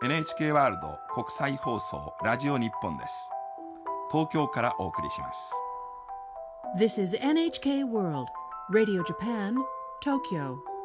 NHK ワールド国際放送ラジオ日本です。東京からお送りします。 This is NHK World Radio Japan, Tokyo